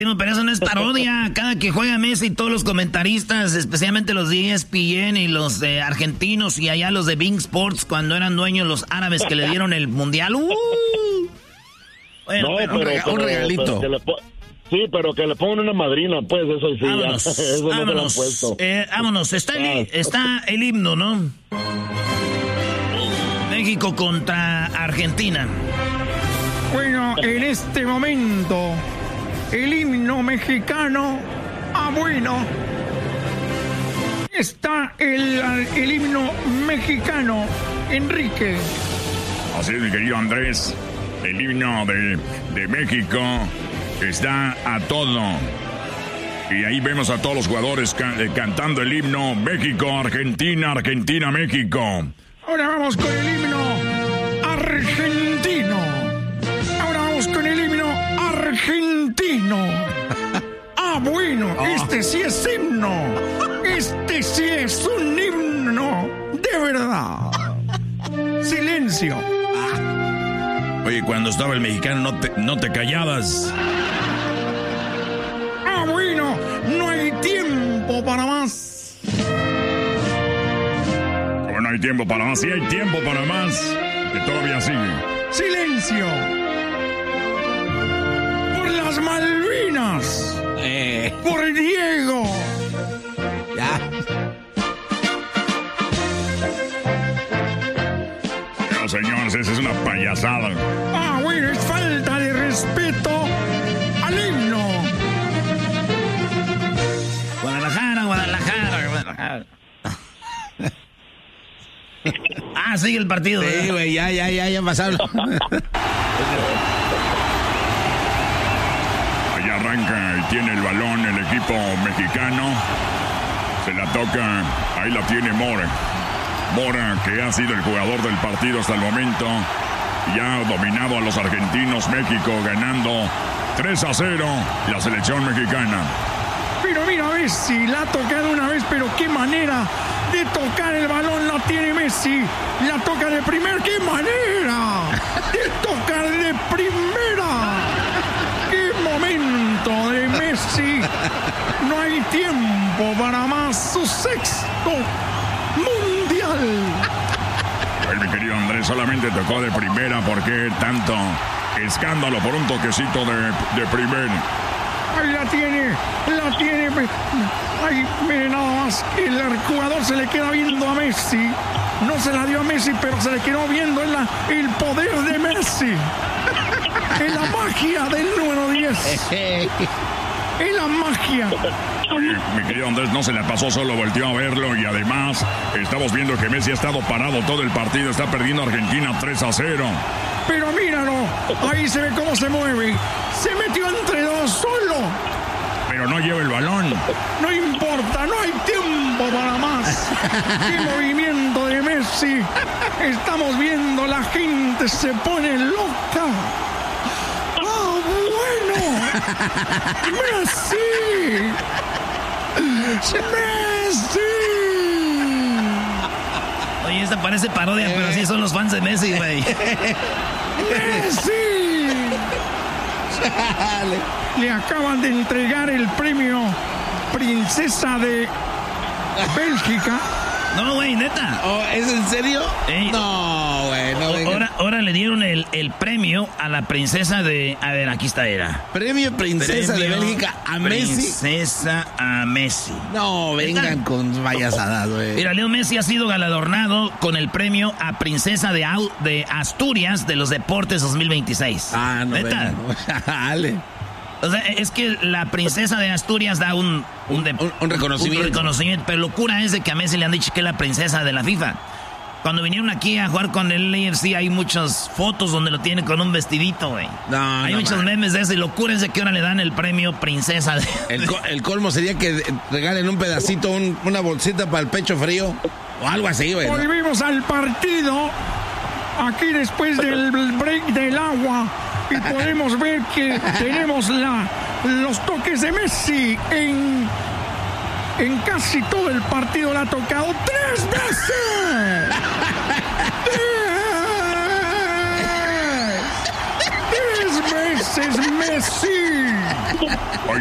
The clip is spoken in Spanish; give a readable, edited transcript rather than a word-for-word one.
Pero eso no es parodia. Cada que juega Messi, todos los comentaristas, especialmente los de ESPN y los de argentinos y allá los de Bing Sports, cuando eran dueños los árabes que le dieron el mundial. Bueno, no, un regalito. Pero que le pongan una madrina, pues, eso sí. Vámonos, eso vámonos, no se lo han puesto. Vámonos, está el himno, ¿no? México contra Argentina. Bueno, en este momento, el himno mexicano, bueno, está el himno mexicano, Enrique. Así es, mi querido Andrés, el himno de México está a todo. Y ahí vemos a todos los jugadores cantando el himno México, Argentina, Argentina, México. Ahora vamos con el himno argentino. Ahora vamos con el himno argentino. Bueno, este sí es himno. Este sí es un himno de verdad. Silencio. Oye, cuando estaba el mexicano no te callabas. Bueno, no hay tiempo para más. No hay tiempo para más, sí hay tiempo para más, que todavía sigue. ¡Silencio! ¡Por las Malvinas! ¡Por Diego! Ya. No, señores, esa es una payasada. Bueno, es falta de respeto al himno. Guadalajara. Sigue el partido. Sí, güey, ya pasaron. Ahí arranca y tiene el balón el equipo mexicano. Se la toca, ahí la tiene Mora. Mora, que ha sido el jugador del partido hasta el momento. Ya ha dominado a los argentinos. México ganando 3-0 la selección mexicana. Pero mira, Messi la ha tocado una vez, pero qué manera de tocar el balón la tiene Messi. La toca de primera, qué manera de tocar de primera. Qué momento de Messi. No hay tiempo para más. Su sexto mundial. Ay, mi querido Andrés, solamente tocó de primera. ¿Por qué tanto escándalo por un toquecito de primera? Ahí la tiene. Ay, mire nada más, el jugador se le queda viendo a Messi. No se la dio a Messi, pero se le quedó viendo el poder de Messi. En la magia del número 10. En la magia. Oye, mi querido Andrés, no se la pasó, solo volteó a verlo. Y además, estamos viendo que Messi ha estado parado todo el partido. Está perdiendo Argentina 3-0. Pero míralo, ahí se ve cómo se mueve. Se metió entre dos solo. Pero no lleva el balón. No importa, no hay tiempo para más. ¡Qué movimiento de Messi! Estamos viendo, la gente se pone loca. Bueno! ¡Messi! ¡Messi! Oye, esta parece parodia, pero así son los fans de Messi, güey. ¡Messi! Le acaban de entregar el premio Princesa de Bélgica. No, güey, neta. ¿Es en serio? No, güey, no venga. Ahora le dieron el premio a la princesa de... A ver, aquí está, Premio Princesa de Bélgica a Messi. Princesa a Messi. No, vengan con payasadas, güey. Mira, Leo Messi ha sido galardonado con el premio a Princesa de Asturias de los Deportes 2026. No, ¿neta? Dale. O sea, es que la princesa de Asturias da un reconocimiento. Un reconocimiento, pero locura es de que a Messi le han dicho que es la princesa de la FIFA. Cuando vinieron aquí a jugar con el AFC hay muchas fotos donde lo tiene con un vestidito, güey. Hay muchos memes de eso y locura es de que ahora le dan el premio princesa de... El colmo sería que regalen un pedacito, una bolsita para el pecho frío o algo así, güey. Volvimos al partido aquí después del break del agua. Y podemos ver que tenemos los toques de Messi en casi todo el partido. La ha tocado 3 veces. 3 veces Messi.